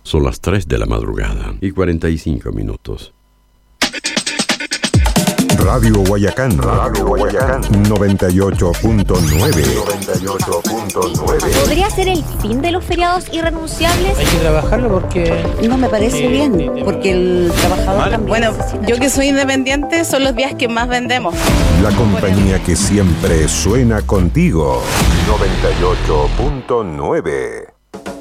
Son las 3 de la madrugada y 45 minutos. Radio Guayacán, 98.9. ¿Podría ser el fin de los feriados irrenunciables? Hay que trabajarlo porque... No me parece bien, porque el trabajador también... Bueno, yo que soy independiente, son los días que más vendemos. La compañía que siempre suena contigo. 98.9.